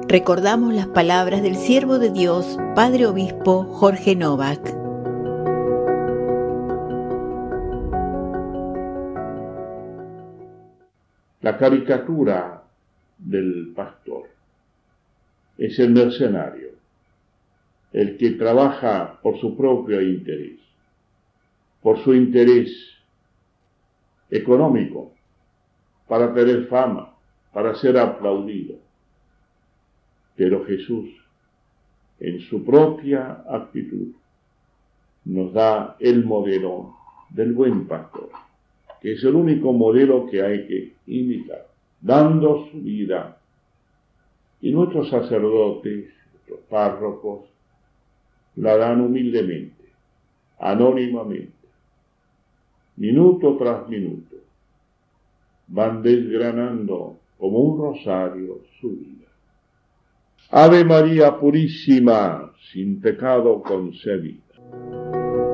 Recordamos las palabras del siervo de Dios, Padre Obispo Jorge Novak. La caricatura del pastor es el mercenario, el que trabaja por su propio interés, por su interés económico, para tener fama, para ser aplaudido. Pero Jesús, en su propia actitud, nos da el modelo del buen pastor, que es el único modelo que hay que imitar, dando su vida. Y nuestros sacerdotes, nuestros párrocos, la dan humildemente, anónimamente, minuto tras minuto. Van desgranando como un rosario su vida. Ave María Purísima, sin pecado concebida.